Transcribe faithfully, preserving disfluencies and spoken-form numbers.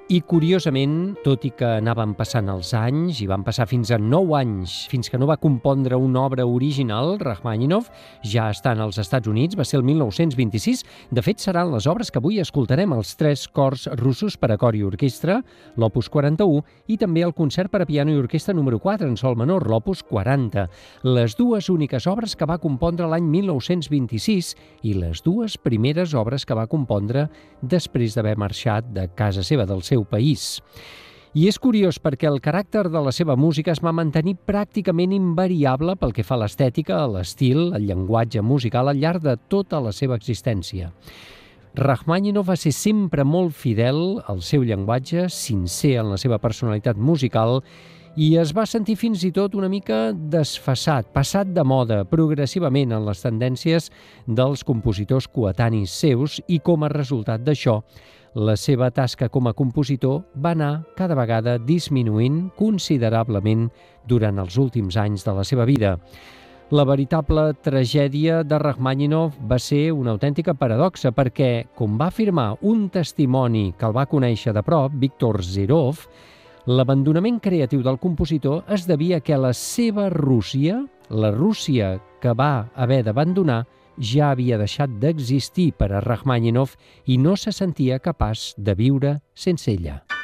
I, curiosament, tot i que anaven passant els anys, i van passar fins a nou anys, fins que no va compondre una obra original, Rachmaninoff, ja estant als Estats Units, va ser el mil nou-cents vint-i-sis. De fet, seran les obres que avui escoltarem, els tres cors russos per a cor i orquestra, l'opus quaranta-u, i també el concert per a piano i orquestra número quatre en sol menor, l'opus quaranta. Les dues úniques obres que va compondre l'any mil nou-cents vint-i-sis i les dues primeres obres que va compondre després d'haver marxat de casa seva, del seu país. I és curiós perquè el caràcter de la seva música es va mantenir pràcticament invariable pel que fa a l'estètica, a l'estil, al llenguatge musical al llarg de tota la seva existència. Rachmaninoff va ser sempre molt fidel al seu llenguatge, sincer en la seva personalitat musical, i es va sentir fins i tot una mica desfasat, passat de moda progressivament en les tendències dels compositors coetanis seus, i com a resultat d'això, la seva tasca com a compositor va anar cada vegada disminuint considerablement durant els últims anys de la seva vida. La veritable tragèdia de Rachmaninoff va ser una autèntica paradoxa perquè, com va afirmar un testimoni que el va conèixer de prop, Viktor Zerov, l'abandonament creatiu del compositor es devia que la seva Rússia, la Rússia que va haver d'abandonar, ja havia deixat d'existir per a Rachmaninoff i no se sentia capaç de viure sense ella.